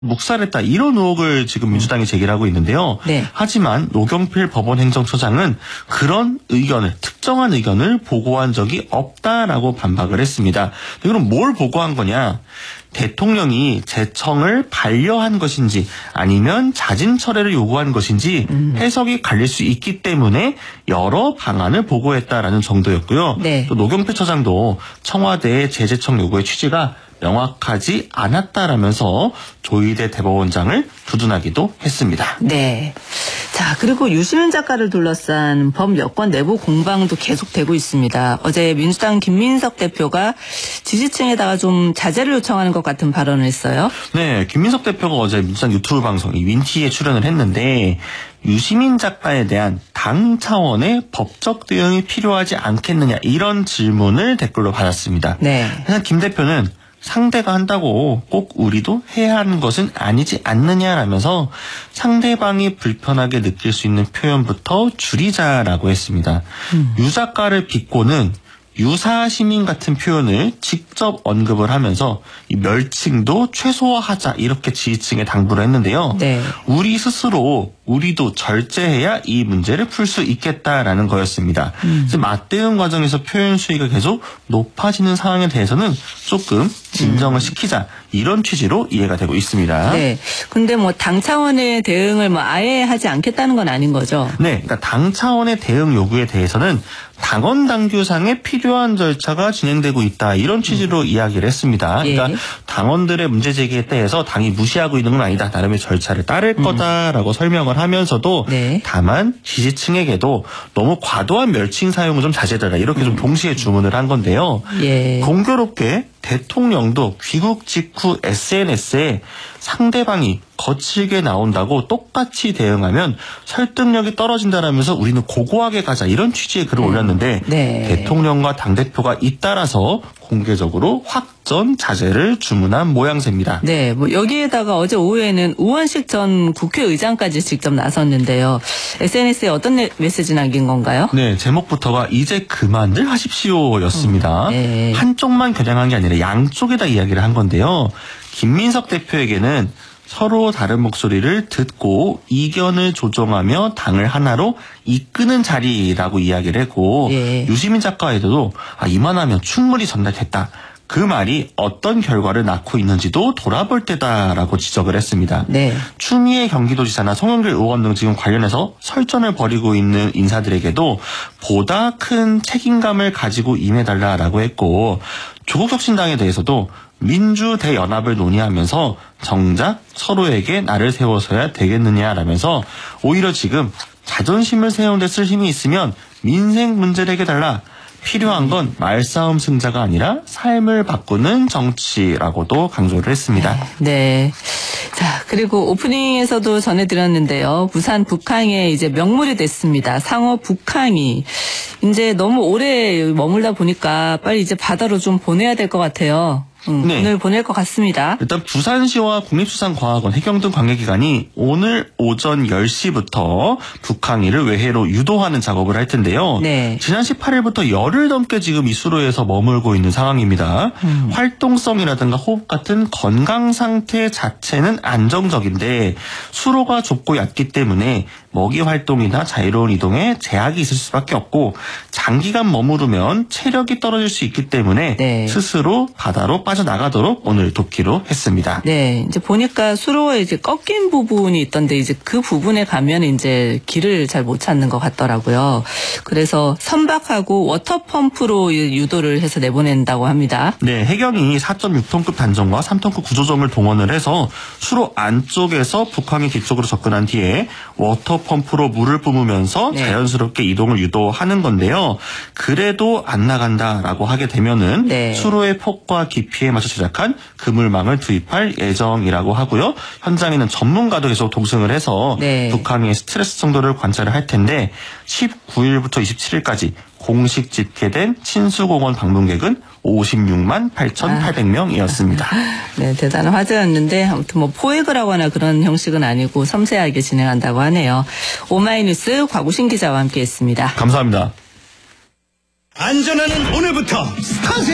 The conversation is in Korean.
묵살했다 이런 의혹을 지금 민주당이 제기하고 있는데요. 네. 하지만 노경필 법원행정처장은 그런 의견을 특정한 의견을 보고한 적이 없다라고 반박을 했습니다. 그럼 뭘 보고한 거냐? 대통령이 재청을 반려한 것인지 아니면 자진 철회를 요구한 것인지 해석이 갈릴 수 있기 때문에 여러 방안을 보고했다라는 정도였고요. 네. 또 노경필 처장도 청와대의 재재청 요구의 취지가 명확하지 않았다라면서 조희대 대법원장을 두둔하기도 했습니다. 네. 자, 그리고 유시민 작가를 둘러싼 법 여권 내부 공방도 계속되고 있습니다. 어제 민주당 김민석 대표가 지지층에다가 좀 자제를 요청하는 것 같은 발언을 했어요. 네, 김민석 대표가 어제 민주당 유튜브 방송 윈티에 출연을 했는데 유시민 작가에 대한 당 차원의 법적 대응이 필요하지 않겠느냐 이런 질문을 댓글로 받았습니다. 네. 그래서 김 대표는 상대가 한다고 꼭 우리도 해야 하는 것은 아니지 않느냐라면서 상대방이 불편하게 느낄 수 있는 표현부터 줄이자라고 했습니다. 유 작가를 빚고는 유사시민 같은 표현을 직접 언급을 하면서 이 멸칭도 최소화하자 이렇게 지지층에 당부를 했는데요. 네. 우리 스스로 우리도 절제해야 이 문제를 풀 수 있겠다라는 거였습니다. 그래서 맞대응 과정에서 표현 수위가 계속 높아지는 상황에 대해서는 조금 진정을 시키자 이런 취지로 이해가 되고 있습니다. 네. 근데 뭐 당 차원의 대응을 뭐 아예 하지 않겠다는 건 아닌 거죠. 네, 그러니까 당 차원의 대응 요구에 대해서는 당원 당규상에 필요한 절차가 진행되고 있다 이런 취지로 이야기를 했습니다. 그러니까 예. 당원들의 문제 제기에 대해서 당이 무시하고 있는 건 아니다. 나름의 절차를 따를 거다라고 설명을 하면서도 네. 다만 지지층에게도 너무 과도한 멸칭 사용을 좀 자제해달라 이렇게 좀 동시에 주문을 한 건데요. 예. 공교롭게 대통령도 귀국 직후 SNS에 상대방이 거칠게 나온다고 똑같이 대응하면 설득력이 떨어진다라면서 우리는 고고하게 가자 이런 취지의 글을 올렸는데 네. 대통령과 당대표가 잇따라서 공개적으로 확전 자제를 주문한 모양새입니다. 네, 뭐 여기에다가 어제 오후에는 우원식 전 국회의장까지 직접 나섰는데요. SNS에 어떤 메시지 남긴 건가요? 네, 제목부터가 이제 그만들 하십시오였습니다. 네. 한쪽만 겨냥한 게 아니라 양쪽에다 이야기를 한 건데요. 김민석 대표에게는 서로 다른 목소리를 듣고 이견을 조정하며 당을 하나로 이끄는 자리라고 이야기를 했고 예. 유시민 작가에게도 이만하면 충분히 전달됐다. 그 말이 어떤 결과를 낳고 있는지도 돌아볼 때다라고 지적을 했습니다. 네. 추미애 경기도지사나 송영길 의원 등 지금 관련해서 설전을 벌이고 있는 인사들에게도 보다 큰 책임감을 가지고 임해달라라고 했고 조국 혁신당에 대해서도 민주대연합을 논의하면서 정작 서로에게 날을 세워서야 되겠느냐라면서 오히려 지금 자존심을 세우는 데 쓸 힘이 있으면 민생 문제를 해결달라. 필요한 건 말싸움 승자가 아니라 삶을 바꾸는 정치라고도 강조를 했습니다. 네. 자, 그리고 오프닝에서도 전해드렸는데요. 부산 북항에 이제 명물이 됐습니다. 상어 북항이. 이제 너무 오래 머물다 보니까 빨리 이제 바다로 좀 보내야 될 것 같아요. 네. 오늘 보낼 것 같습니다. 일단 부산시와 국립수산과학원, 해경 등 관계기관이 오늘 오전 10시부터 북항이를 외해로 유도하는 작업을 할 텐데요. 네. 지난 18일부터 열흘 넘게 지금 이 수로에서 머물고 있는 상황입니다. 활동성이라든가 호흡 같은 건강 상태 자체는 안정적인데 수로가 좁고 얕기 때문에 먹이 활동이나 자유로운 이동에 제약이 있을 수밖에 없고 장기간 머무르면 체력이 떨어질 수 있기 때문에 네. 스스로 바다로 빠져나가도록 오늘 돕기로 했습니다. 네, 이제 보니까 수로에 이제 꺾인 부분이 있던데 이제 그 부분에 가면 이제 길을 잘 못 찾는 것 같더라고요. 그래서 선박하고 워터펌프로 유도를 해서 내보낸다고 합니다. 네, 해경이 4.6톤급 단정과 3톤급 구조정을 동원을 해서 수로 안쪽에서 북항이 뒤쪽으로 접근한 뒤에 워터펌프로 물을 뿜으면서 네. 자연스럽게 이동을 유도하는 건데요. 그래도 안 나간다라고 하게 되면은 네. 수로의 폭과 깊이에 맞춰 제작한 그물망을 투입할 예정이라고 하고요. 현장에는 전문가도 계속 동승을 해서 네. 북항의 스트레스 정도를 관찰을 할 텐데 19일부터 27일까지 공식 집계된 친수공원 방문객은 56만 8,800명이었습니다. 네, 대단한 화제였는데 아무튼 뭐 포획을 하거나 그런 형식은 아니고 섬세하게 진행한다고 하네요. 오마이뉴스 곽우신 기자와 함께했습니다. 감사합니다. 안전하는 오늘부터 스타트!